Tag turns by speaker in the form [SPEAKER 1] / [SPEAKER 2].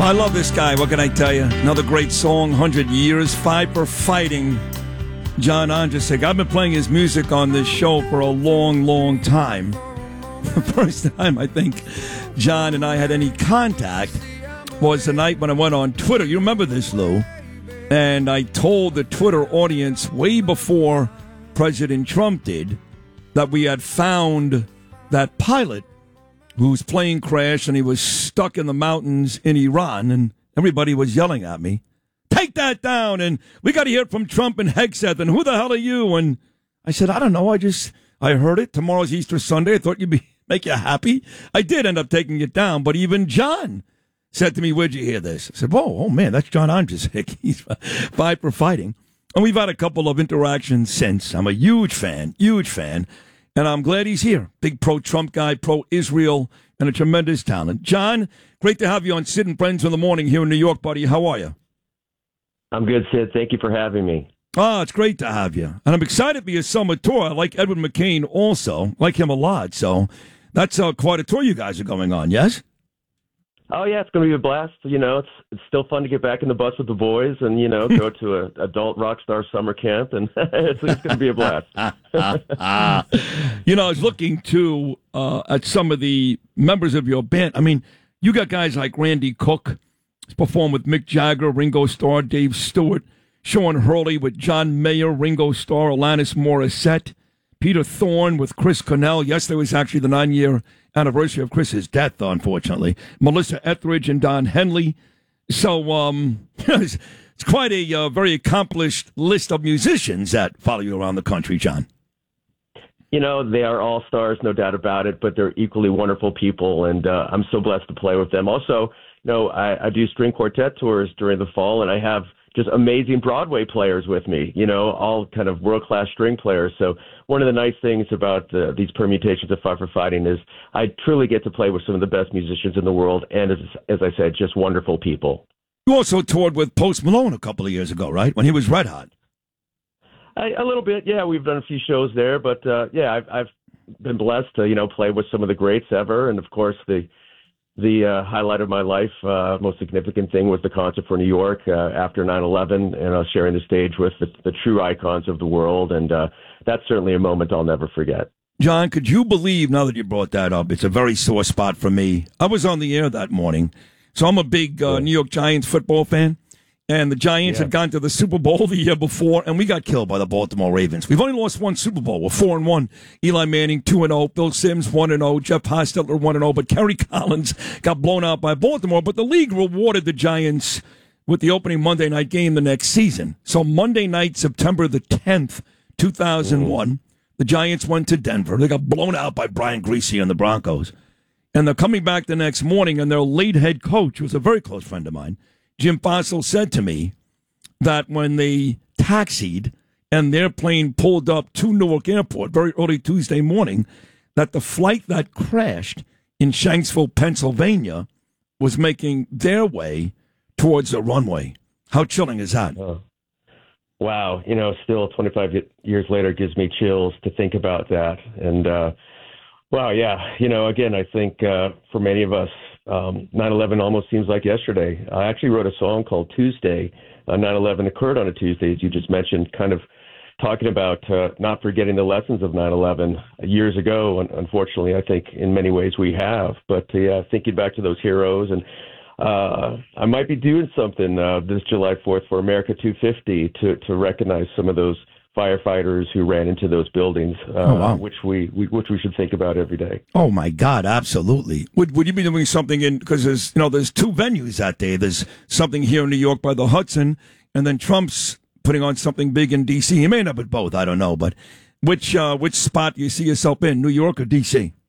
[SPEAKER 1] I love this guy. What can I tell you? Another great song, 100 Years, Fight for Fighting. John Ondrasik. I've been playing his music on this show for a long, long time. The first time I think John and I had any contact was the night when I went on Twitter. You remember this, Lou? And I told the Twitter audience way before President Trump did that we had found that pilot whose plane crashed and he was stuck in the mountains in Iran, and everybody was yelling at me, "Take that down," and "We got to hear from Trump and Hegseth," and "Who the hell are you?" And I said, "I don't know. I heard it. Tomorrow's Easter Sunday. I thought make you happy." I did end up taking it down, but even John said to me, "Where'd you hear this?" I said, "Oh man, that's John Ondrasik. He's Fight for Fighting." And we've had a couple of interactions since. I'm a huge fan. And I'm glad he's here. Big pro-Trump guy, pro-Israel, and a tremendous talent. John, great to have you on Sid and Friends in the Morning here in New York, buddy. How are you?
[SPEAKER 2] I'm good, Sid. Thank you for having me.
[SPEAKER 1] Oh, it's great to have you. And I'm excited for your summer tour. I like Edward McCain also. Like him a lot. So that's quite a tour you guys are going on, yes?
[SPEAKER 2] Oh, yeah, it's going to be a blast. You know, it's still fun to get back in the bus with the boys and, you know, go to an adult rock star summer camp, and it's going to be a blast.
[SPEAKER 1] You know, I was looking, too, at some of the members of your band. I mean, you got guys like Randy Cook, performed with Mick Jagger, Ringo Starr, Dave Stewart, Sean Hurley with John Mayer, Ringo Starr, Alanis Morissette, Peter Thorne with Chris Cornell. Yesterday was actually the 9-year anniversary of Chris's death, unfortunately. Melissa Etheridge and Don Henley. So it's quite a very accomplished list of musicians that follow you around the country, John.
[SPEAKER 2] You know, they are all stars, no doubt about it, but they're equally wonderful people, and I'm so blessed to play with them. Also, you know, I do string quartet tours during the fall, and I have just amazing Broadway players with me, you know, all kind of world-class string players. So one of the nice things about these permutations of Fight for Fighting is I truly get to play with some of the best musicians in the world, and as I said, just wonderful people.
[SPEAKER 1] You also toured with Post Malone a couple of years ago, right, when he was red hot?
[SPEAKER 2] A little bit, yeah. We've done a few shows there, but yeah, I've been blessed to, you know, play with some of the greats ever, and of course the highlight of my life, most significant thing was the concert for New York after 9/11, and I was sharing the stage with the true icons of the world, and that's certainly a moment I'll never forget.
[SPEAKER 1] John, could you believe, now that you brought that up, it's a very sore spot for me. I was on the air that morning, so I'm a big New York Giants football fan, and the Giants had gone to the Super Bowl the year before, and we got killed by the Baltimore Ravens. We've only lost one Super Bowl. We're 4-1. Eli Manning 2-0. Bill Sims 1-0. Jeff Hostetler 1-0. But Kerry Collins got blown out by Baltimore. But the league rewarded the Giants with the opening Monday night game the next season. So Monday night, September the 10th, 2001, the Giants went to Denver. They got blown out by Brian Griese and the Broncos. And they're coming back the next morning, and their late head coach, who was a very close friend of mine, Jim Fossil, said to me that when they taxied and their plane pulled up to Newark Airport very early Tuesday morning, that the flight that crashed in Shanksville, Pennsylvania, was making their way towards the runway. How chilling is that?
[SPEAKER 2] Oh. Wow. You know, still 25 years later, it gives me chills to think about that. And, wow, yeah. You know, again, I think for many of us, 9/11 almost seems like yesterday. I actually wrote a song called Tuesday. 9/11 occurred on a Tuesday, as you just mentioned, kind of talking about not forgetting the lessons of 9/11 years ago. And unfortunately, I think in many ways we have. But yeah, thinking back to those heroes, and I might be doing something this July 4th for America 250 to recognize some of those firefighters who ran into those buildings, which we should think about every day.
[SPEAKER 1] Oh my God, absolutely. Would you be doing something because there's two venues that day. There's something here in New York by the Hudson, and then Trump's putting on something big in D.C. He may end up at both, I don't know. But which spot do you see yourself in, New York or D.C.?